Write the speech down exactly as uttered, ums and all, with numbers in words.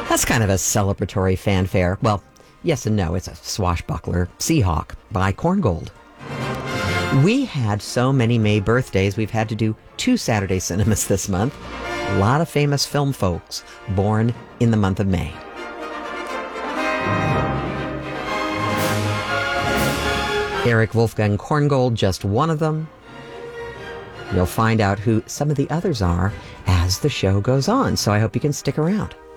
That's kind of a celebratory fanfare. Well, yes and no. It's a swashbuckler, Seahawk by Korngold. We had so many May birthdays, we've had to do two Saturday cinemas this month. A lot of famous film folks born in the month of May. Eric Wolfgang Korngold, just one of them. You'll find out who some of the others are as the show goes on, so I hope you can stick around.